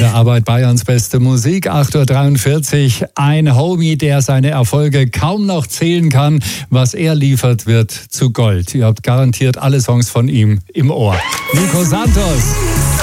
der Arbeit Bayerns beste Musik, 8.43 Uhr. Ein Homie, der seine Erfolge kaum noch zählen kann. Was er liefert, wird zu Gold. Ihr habt garantiert alle Songs von ihm im Ohr. Nico Santos.